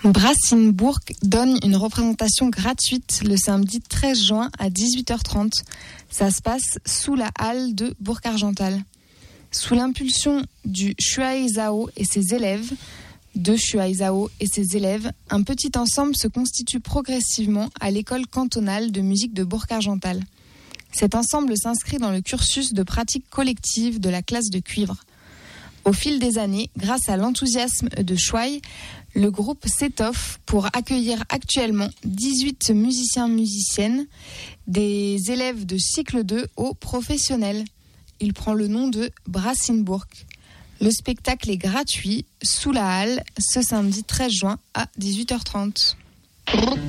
Brassenburg donne une représentation gratuite le samedi 13 juin à 18h30. Ça se passe sous la halle de Burg-Argental. Sous l'impulsion du Shuaizao et ses élèves, un petit ensemble se constitue progressivement à l'école cantonale de musique de Burg-Argental. Cet ensemble s'inscrit dans le cursus de pratique collective de la classe de cuivre. Au fil des années, grâce à l'enthousiasme de Schwey, le groupe s'étoffe pour accueillir actuellement 18 musiciens-musiciennes, des élèves de cycle 2 au professionnel. Il prend le nom de Brassenburg. Le spectacle est gratuit sous la halle ce samedi 13 juin à 18h30.